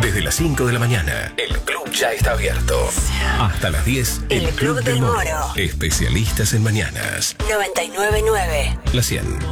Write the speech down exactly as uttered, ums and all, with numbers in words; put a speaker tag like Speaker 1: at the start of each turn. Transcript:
Speaker 1: Desde las cinco de la mañana, el club ya está abierto. Hasta las diez,
Speaker 2: el, el Club, Club del Moro.
Speaker 1: Moro. Especialistas en mañanas.
Speaker 2: noventa y nueve punto nueve.
Speaker 1: La cien.